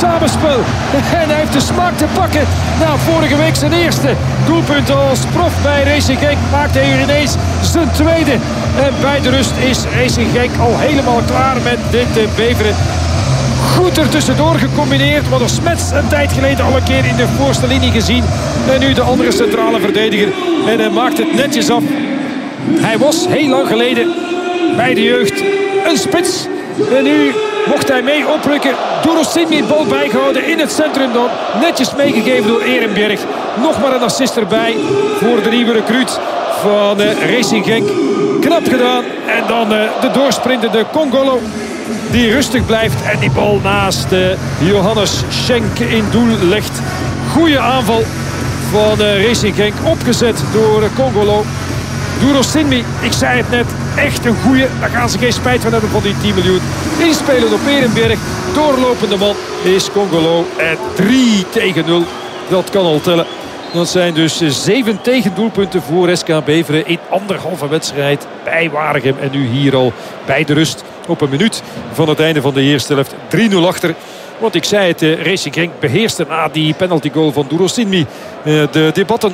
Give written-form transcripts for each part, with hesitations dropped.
samenspel. En hij heeft de smaak te pakken. Na vorige week zijn eerste doelpunt als prof bij Racing Genk maakt hij hier ineens zijn tweede. En bij de rust is Racing Genk al helemaal klaar met dit Beveren. Goed er tussendoor gecombineerd. We hadden Smets een tijd geleden al een keer in de voorste linie gezien. En nu de andere centrale verdediger. En hij maakt het netjes af. Hij was heel lang geleden bij de jeugd een spits. En nu mocht hij mee oprukken. Durosinmi het bal bijgehouden in het centrum dan. Netjes meegegeven door Ehrenberg. Nog maar een assist erbij voor de nieuwe recruut van Racing Genk. Knap gedaan. En dan de doorsprintende Congolo. Die rustig blijft en die bal naast Johannes Schenk in doel legt. Goeie aanval van Racing Genk. Opgezet door Congolo. Durosinmi, ik zei het net, echt een goeie. Daar gaan ze geen spijt van hebben van die 10 miljoen. Inspelen op Ehrenberg. Doorlopende man is Congolo. En 3-0. Dat kan al tellen. Dat zijn dus 7 tegendoelpunten voor SK Beveren in anderhalve wedstrijd bij Waregem. En nu hier al bij de rust op een minuut van het einde van de eerste helft. 3-0 achter. Want ik zei het, Racing Genk beheerste na die penalty goal van Durosinmi de debatten.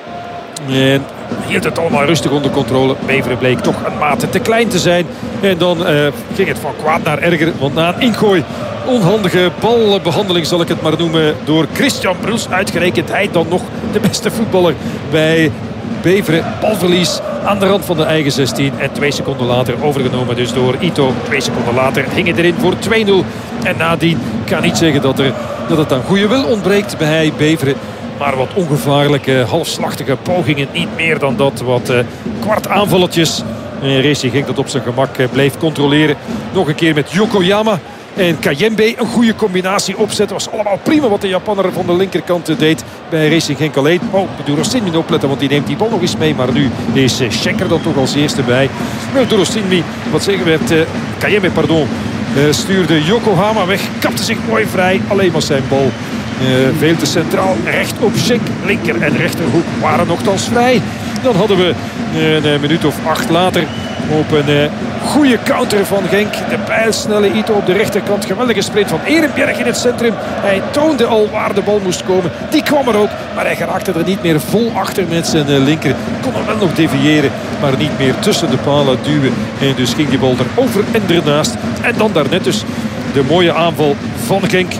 En hield het allemaal rustig onder controle. Beveren bleek toch een mate te klein te zijn. En dan ging het van kwaad naar erger. Want na een ingooi, onhandige balbehandeling zal ik het maar noemen, door Christian Bruls, uitgerekend hij dan nog de beste voetballer bij Beveren. Balverlies aan de rand van de eigen 16. En 2 seconden later overgenomen dus door Ito. 2 seconden later ging het erin voor 2-0. En nadien kan niet zeggen dat het aan goede wil ontbreekt bij Beveren. Maar wat ongevaarlijke, halfslachtige pogingen. Niet meer dan dat. Wat kwartaanvalletjes. Racing Genk dat op zijn gemak bleef controleren. Nog een keer met Yokoyama en Kayembe. Een goede combinatie opzetten. Was allemaal prima wat de Japanner van de linkerkant deed bij Racing Genk alleen. Oh, Durosinmi opletten, want die neemt die bal nog eens mee. Maar nu is Schenker dan toch als eerste bij. Durosinmi, wat zeggen we het? Kayembe, pardon. Stuurde Yokohama weg. Kapte zich mooi vrij. Alleen was zijn bal veel te centraal. Recht op Schenk. Linker en rechterhoek waren nogthans vrij. Dan hadden we een minuut of 8 later op een goede counter van Genk. De pijlsnelle Ito op de rechterkant. Geweldige sprint van Ehrenberg in het centrum. Hij toonde al waar de bal moest komen. Die kwam er ook. Maar hij geraakte er niet meer vol achter met zijn linker. Kon er wel nog deviëren. Maar niet meer tussen de palen duwen. En dus ging die bal erover en ernaast. En dan daarnet dus de mooie aanval van Genk.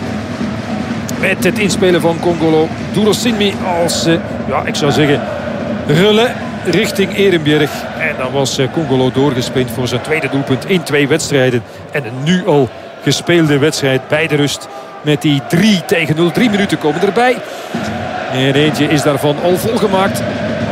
Met het inspelen van Congolo. Durosinmi als, ik zou zeggen, relais richting Ehrenberg. En dan was Congolo doorgespeeld voor zijn tweede doelpunt in 2 wedstrijden. En een nu al gespeelde wedstrijd bij de rust. Met die 3-0. 3 minuten komen erbij. En eentje is daarvan al volgemaakt.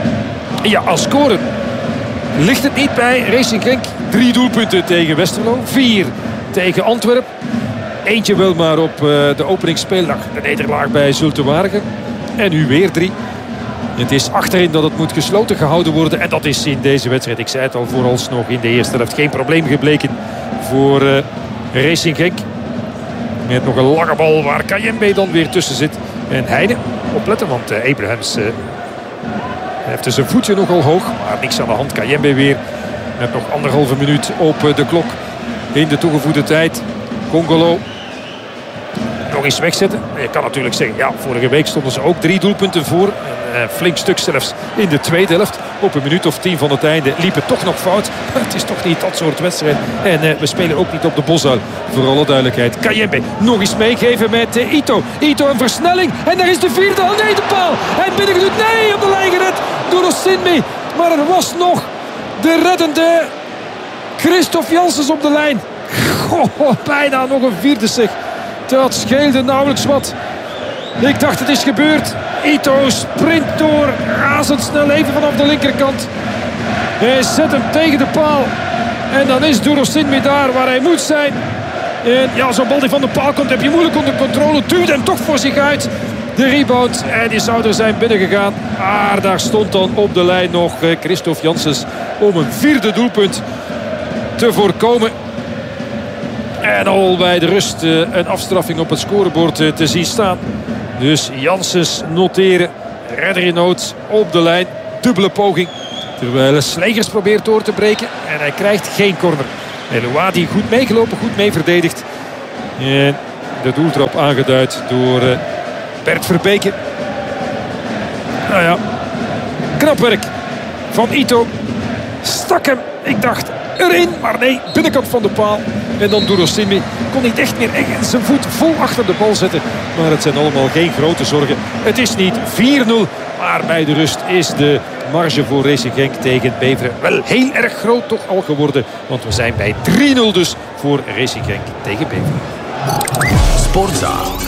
Ja, als scoren ligt het niet bij Racing Genk. 3 doelpunten tegen Westerlo. 4 tegen Antwerpen. Eentje wel maar op de openingsspeeldag. De nederlaag bij Zulte Waregem. En nu weer 3. Het is achterin dat het moet gesloten gehouden worden. En dat is in deze wedstrijd, ik zei het al, vooralsnog in de eerste helft geen probleem gebleken voor Racing Genk. Met nog een lange bal waar Kayembe dan weer tussen zit. En Heine, opletten, want Abrahams heeft dus zijn voetje nogal hoog. Maar niks aan de hand. Kayembe weer met nog 1,5 minuut op de klok in de toegevoegde tijd. Congolo nog eens wegzetten. Je kan natuurlijk zeggen, ja, vorige week stonden ze ook 3 doelpunten voor. Een flink stuk zelfs in de tweede helft. Op een minuut of 10 van het einde liep het toch nog fout. Het is toch niet dat soort wedstrijd. En we spelen ook niet op de Bosuil. Voor alle duidelijkheid. Kayembe nog eens meegeven met Ito. Ito een versnelling. En daar is de 4e. Oh nee, de paal. En binnengedoet. Nee, op de lijn gered door Durosinmi. Maar er was nog de reddende Christophe Janssens op de lijn. Goh, bijna nog een 4e zeg. Dat scheelde nauwelijks wat. Ik dacht het is gebeurd. Ito sprint door. Razendsnel even vanaf de linkerkant. Hij zet hem tegen de paal. En dan is Durosinmi daar waar hij moet zijn. En ja, zo'n bal die van de paal komt heb je moeilijk onder controle. Duwt hem toch voor zich uit. De rebound. En die zou er zijn binnengegaan. Maar daar stond dan op de lijn nog Christophe Janssens om een 4e doelpunt te voorkomen. En al bij de rust een afstraffing op het scorebord te zien staan. Dus Janssens noteren. Redder in nood op de lijn. Dubbele poging. Terwijl Slegers probeert door te breken. En hij krijgt geen corner. Elouadi goed meegelopen, goed mee verdedigd. En de doeltrap aangeduid door Bert Verbeke. Nou ja, knap werk van Ito. Stak hem, ik dacht erin, maar nee, binnenkant van de paal. En dan Durosimi kon niet echt meer zijn voet vol achter de bal zetten. Maar het zijn allemaal geen grote zorgen. Het is niet 4-0, maar bij de rust is de marge voor Racing Genk tegen Beveren wel heel erg groot toch al geworden. Want we zijn bij 3-0 dus voor Racing Genk tegen Beveren. Sportza.